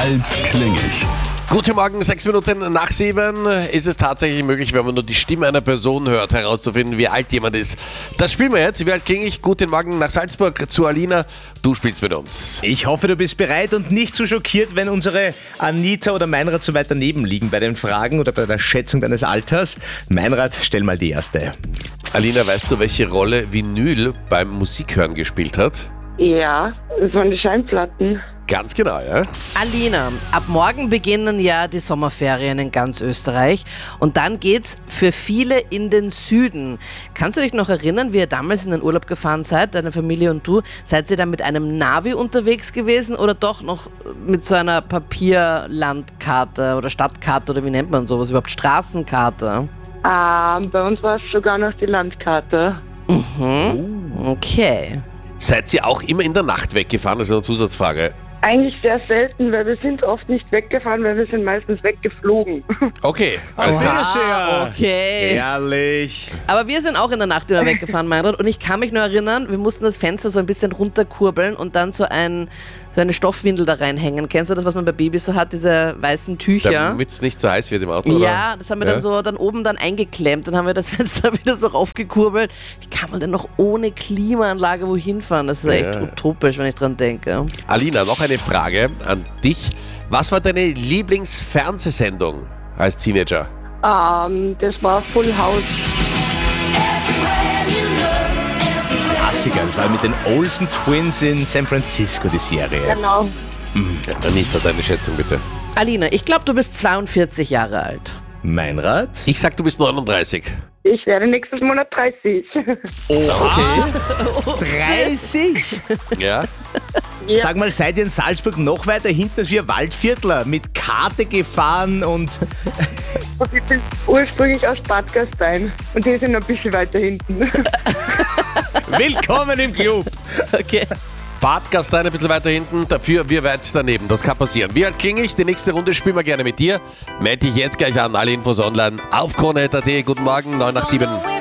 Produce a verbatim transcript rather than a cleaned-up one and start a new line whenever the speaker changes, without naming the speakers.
Alt klingig.
Guten Morgen, sechs Minuten nach sieben ist es tatsächlich möglich, wenn man nur die Stimme einer Person hört, herauszufinden, wie alt jemand ist. Das spielen wir jetzt. Wie alt klinge ich? Guten Morgen nach Salzburg zu Alina. Du spielst mit uns.
Ich hoffe, du bist bereit und nicht so schockiert, wenn unsere Anita oder Meinrad so weit daneben liegen bei den Fragen oder bei der Schätzung deines Alters. Meinrad, stell mal die erste.
Alina, weißt du, welche Rolle Vinyl beim Musikhören gespielt hat?
Ja, das waren die Schallplatten.
Ganz genau, ja.
Alina, ab morgen beginnen ja die Sommerferien in ganz Österreich und dann geht's für viele in den Süden. Kannst du dich noch erinnern, wie ihr damals in den Urlaub gefahren seid, deine Familie und du? Seid ihr dann mit einem Navi unterwegs gewesen oder doch noch mit so einer Papierlandkarte oder Stadtkarte oder wie nennt man sowas überhaupt? Straßenkarte?
Ähm, bei uns war es sogar noch die Landkarte.
Mhm. Okay.
Seid ihr auch immer in der Nacht weggefahren? Das ist eine Zusatzfrage.
Eigentlich sehr selten, weil wir sind oft nicht weggefahren, weil wir sind meistens weggeflogen.
Okay, alles klar.
Ah, okay.
Ehrlich.
Aber wir sind auch in der Nacht immer weggefahren, Meinrad. Und ich kann mich nur erinnern, wir mussten das Fenster so ein bisschen runterkurbeln und dann so, ein, so eine Stoffwindel da reinhängen. Kennst du das, was man bei Babys so hat, diese weißen Tücher?
Damit es nicht so heiß wird im Auto, oder?
Ja, das haben wir
Ja.
dann so dann oben dann eingeklemmt. Dann haben wir das Fenster wieder so raufgekurbelt. Wie kann man denn noch ohne Klimaanlage wohin fahren? Das ist echt
Ja.
utopisch, wenn ich dran denke.
Alina, noch eine Frage an dich. Was war deine Lieblingsfernsehsendung als Teenager?
Ähm, das war Full House.
Klassiker, das war mit den Olsen Twins in San Francisco, die Serie.
Genau.
Anita, deine Schätzung bitte.
Alina, ich glaube, du bist zweiundvierzig Jahre alt.
Meinrad?
Ich sag, du bist neununddreißig.
Ich werde nächstes Monat dreißig.
Oha, dreißig?
Ja?
Ja.
Sag mal, seid ihr in Salzburg noch weiter hinten als wir Waldviertler? Mit Karte gefahren und...
Und ich bin ursprünglich aus Bad Gastein. Und die sind ein bisschen weiter hinten.
Willkommen im Club!
Okay.
Bad Gastein ein bisschen weiter hinten, dafür wir weit daneben. Das kann passieren. Wie alt klinge ich? Die nächste Runde spielen wir gerne mit dir. Melde dich jetzt gleich an. Alle Infos online auf krone punkt at. Guten Morgen, neun nach sieben.